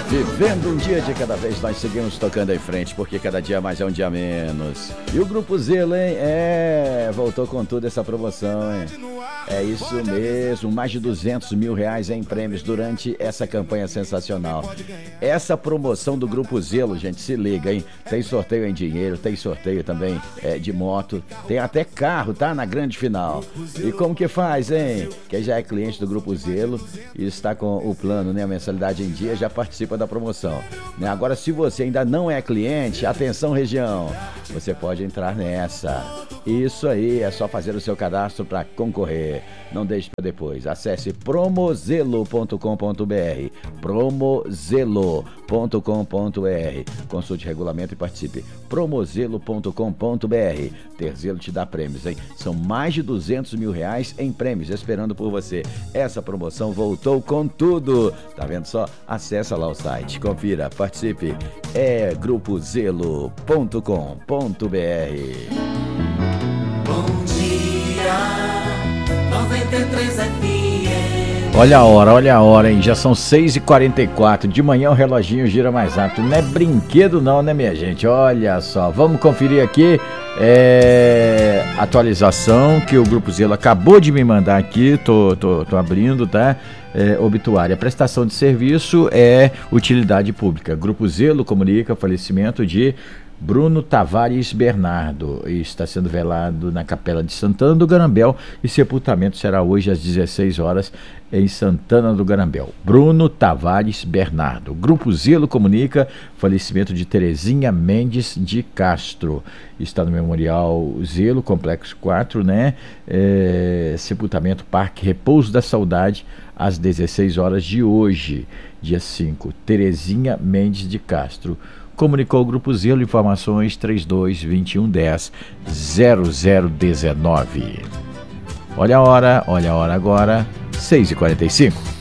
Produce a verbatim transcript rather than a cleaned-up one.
Vivendo um dia de cada vez, nós seguimos tocando em frente, porque cada dia mais é um dia menos. E o Grupo Zelo, hein? É, voltou com tudo essa promoção, hein? É isso mesmo, mais de duzentos mil reais em prêmios durante essa campanha sensacional. Essa promoção do Grupo Zelo, gente, se liga, hein? Tem sorteio em dinheiro, tem sorteio também é, de moto, tem até carro, tá? Na grande final. E como que faz, hein? Quem já é cliente do Grupo Zelo e está com o plano, né? A mensalidade em dia, já participa da promoção, né? Agora, se você ainda não é cliente, atenção região, você pode entrar nessa. Isso aí, é só fazer o seu cadastro para concorrer. Não deixe para depois. Acesse promozelo ponto com ponto br, promozelo ponto com ponto br. Consulte regulamento e participe. promozelo ponto com ponto br. Ter Zelo te dá prêmios, hein? São mais de duzentos mil reais em prêmios esperando por você. Essa promoção voltou com tudo. Tá vendo só? Acesse lá o site, confira, participe. É grupo zelo ponto com ponto br. Bom dia, noventa e três F M. Olha a hora, olha a hora, hein? Já são seis e quarenta e quatro. De manhã o reloginho gira mais rápido. Não é brinquedo não, né, minha gente? Olha só, vamos conferir aqui é, atualização que o Grupo Zelo acabou de me mandar aqui. Tô, tô, tô abrindo, tá? É, obituária. Prestação de serviço é utilidade pública. Grupo Zelo comunica o falecimento de Bruno Tavares Bernardo. Está sendo velado na Capela de Santana do Garambel e sepultamento será hoje às dezesseis horas em Santana do Garambel. Bruno Tavares Bernardo. Grupo Zelo comunica falecimento de Terezinha Mendes de Castro. Está no Memorial Zelo, Complexo quatro, né? É, sepultamento Parque Repouso da Saudade às dezesseis horas de hoje, dia cinco. Terezinha Mendes de Castro. Comunicou o Grupo Zelo, informações trinta e dois, vinte e um, dez, zero zero dezenove. Olha a hora, olha a hora agora, seis e quarenta e cinco.